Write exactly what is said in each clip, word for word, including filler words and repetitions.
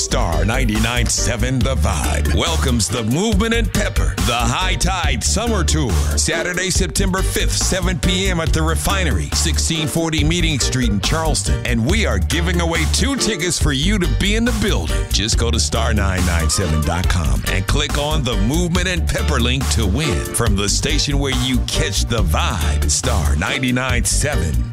Star ninety-nine point seven The Vibe welcomes the Movement and Pepper, the High Tide Summer Tour. Saturday, September fifth, seven p.m. at the Refinery, sixteen forty Meeting Street in Charleston. And we are giving away two tickets for you to be in the building. Just go to star nine nine seven dot com and click on the Movement and Pepper link to win from the station where you catch the vibe. Star ninety-nine point seven.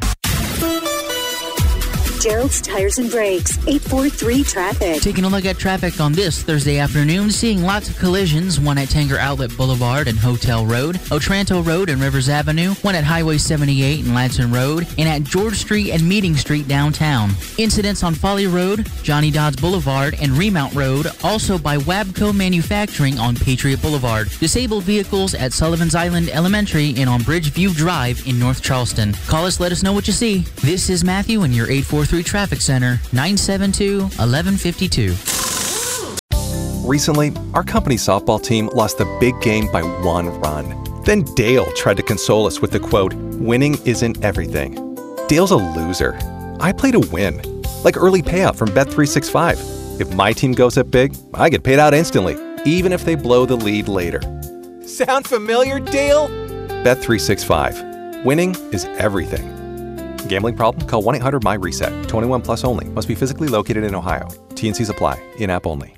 Gerald's Tires and Brakes, eight four three traffic. Taking a look at traffic on this Thursday afternoon, seeing lots of collisions, one at Tanger Outlet Boulevard and Hotel Road, Otranto Road and Rivers Avenue, one at Highway seventy-eight and Ladson Road, and at George Street and Meeting Street downtown. Incidents on Folly Road, Johnny Dodds Boulevard, and Remount Road, also by Wabco Manufacturing on Patriot Boulevard. Disabled vehicles at Sullivan's Island Elementary and on Bridgeview Drive in North Charleston. Call us, let us know what you see. This is Matthew in your eight four three Traffic Center, nine seven two, one one five two. Recently, our company softball team lost the big game by one run. Then Dale tried to console us with the quote, "Winning isn't everything." Dale's a loser. I play to win. Like early payout from Bet three sixty-five. If my team goes up big, I get paid out instantly, even if they blow the lead later. Sound familiar, Dale? Bet three sixty-five. Winning is everything. Gambling problem? Call one eight hundred M Y reset. twenty-one plus only. Must be physically located in Ohio. T N Cs apply. In-app only.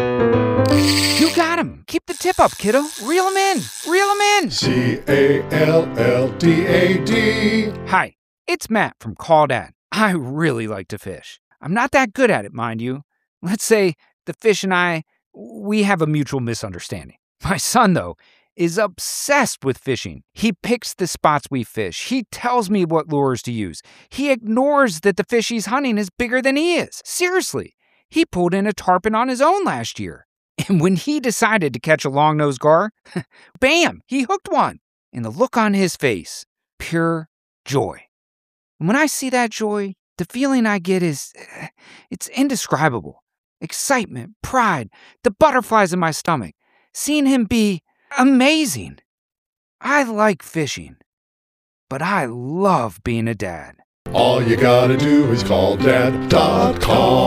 You got him. Keep the tip up, kiddo. Reel him in. Reel him in. C A L L D A D. Hi, it's Matt from Call Dad. I really like to fish. I'm not that good at it, mind you. Let's say the fish and I, we have a mutual misunderstanding. My son, though, is obsessed with fishing. He picks the spots we fish. He tells me what lures to use. He ignores that the fish he's hunting is bigger than he is. Seriously, he pulled in a tarpon on his own last year. And when he decided to catch a long-nosed gar, bam, he hooked one. And the look on his face, pure joy. And when I see that joy, the feeling I get is, it's indescribable. Excitement, pride, the butterflies in my stomach. Seeing him be amazing. I like fishing, but I love being a dad. All you gotta do is call dad dot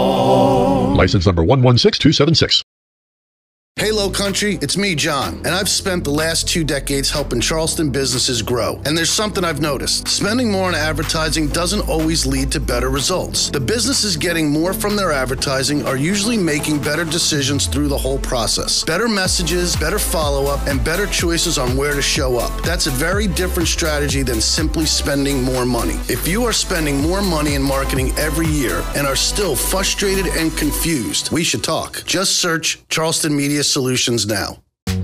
com. License number one one six two seven six. Hey, Low Country, it's me, John, and I've spent the last two decades helping Charleston businesses grow. And there's something I've noticed. Spending more on advertising doesn't always lead to better results. The businesses getting more from their advertising are usually making better decisions through the whole process. Better messages, better follow-up, and better choices on where to show up. That's a very different strategy than simply spending more money. If you are spending more money in marketing every year and are still frustrated and confused, we should talk. Just search Charleston Media Solutions now.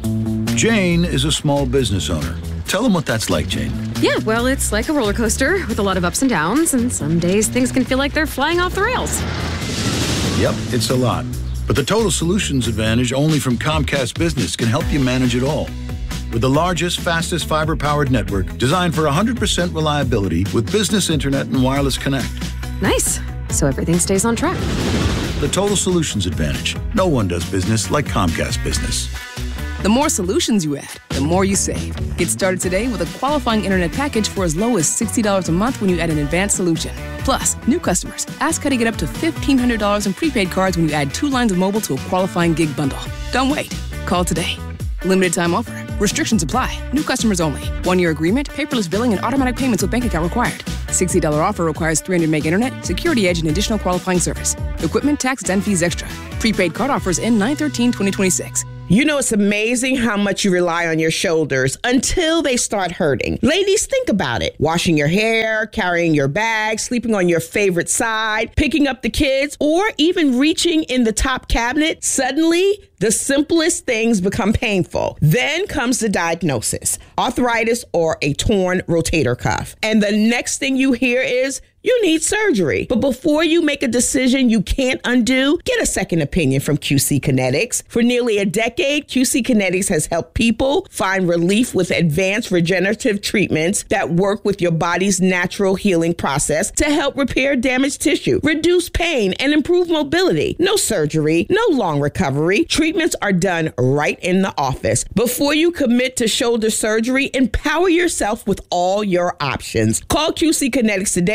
Jane is a small business owner. Tell them what that's like, Jane. Yeah, well, it's like a roller coaster with a lot of ups and downs, and some days things can feel like they're flying off the rails. Yep, it's a lot. But the Total Solutions Advantage only from Comcast Business can help you manage it all. With the largest, fastest fiber-powered network designed for one hundred percent reliability with business internet and wireless connect. Nice. So everything stays on track. The Total Solutions Advantage. No one does business like Comcast Business. The more solutions you add, the more you save. Get started today with a qualifying internet package for as low as sixty dollars a month when you add an advanced solution. Plus, new customers, ask how to get up to fifteen hundred dollars in prepaid cards when you add two lines of mobile to a qualifying gig bundle. Don't wait. Call today. Limited time offer. Restrictions apply. New customers only. One-year agreement, paperless billing, and automatic payments with bank account required. sixty dollars offer requires three hundred meg internet, security edge, and additional qualifying service. Equipment, taxes, and fees extra. Prepaid card offers end nine thirteen twenty twenty-six. You know, it's amazing how much you rely on your shoulders until they start hurting. Ladies, think about it. Washing your hair, carrying your bag, sleeping on your favorite side, picking up the kids, or even reaching in the top cabinet. Suddenly, the simplest things become painful. Then comes the diagnosis, arthritis or a torn rotator cuff. And the next thing you hear is, you need surgery. But before you make a decision you can't undo, get a second opinion from Q C Kinetics. For nearly a decade, Q C Kinetics has helped people find relief with advanced regenerative treatments that work with your body's natural healing process to help repair damaged tissue, reduce pain, and improve mobility. No surgery, no long recovery. Treatments are done right in the office. Before you commit to shoulder surgery, empower yourself with all your options. Call Q C Kinetics today for your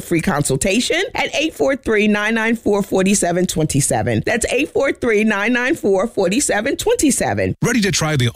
free consultation at eight four three, nine nine four, four seven two seven. That's eight four three, nine nine four, four seven two seven. Ready to try the